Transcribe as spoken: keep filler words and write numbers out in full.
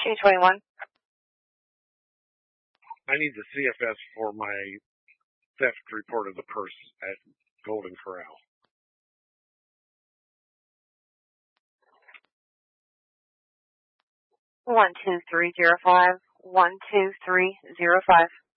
two twenty-one. I need the C F S for my theft report of the purse at Golden Corral. One two three zero five. One two three zero five.